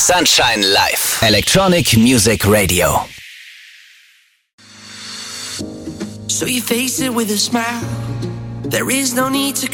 Sunshine Live. Electronic Music Radio. So you face it with a smile. There is no need to